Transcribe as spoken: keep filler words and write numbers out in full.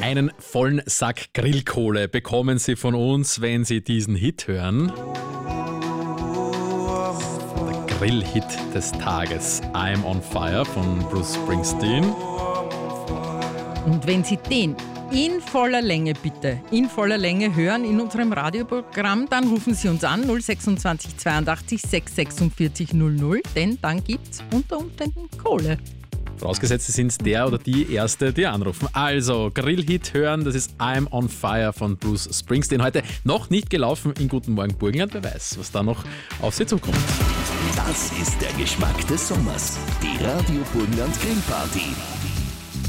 Einen vollen Sack Grillkohle bekommen Sie von uns, wenn Sie diesen Hit hören. Der Grillhit des Tages, I'm on Fire von Bruce Springsteen. Und wenn Sie den in voller Länge bitte, in voller Länge hören in unserem Radioprogramm, dann rufen Sie uns an null sechsundzwanzig zweiundachtzig sechshundertsechsundvierzig null null, denn dann gibt's unter Umständen Kohle. Vorausgesetzt, Sie sind der oder die Erste, die anrufen. Also, Grillhit hören, das ist I'm on Fire von Bruce Springsteen. Heute noch nicht gelaufen in Guten Morgen Burgenland. Wer weiß, was da noch auf Sie zukommt. Das ist der Geschmack des Sommers. Die Radio Burgenland Grillparty.